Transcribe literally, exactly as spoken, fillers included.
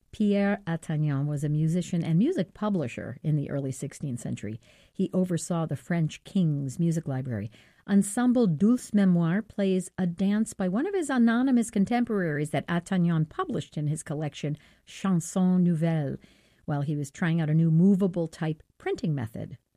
Pierre Attagnan was a musician and music publisher in the early sixteenth century. He oversaw the French king's music library. Ensemble Dulce Memoire plays a dance by one of his anonymous contemporaries that Attagnan published in his collection Chansons Nouvelles while he was trying out a new movable type printing method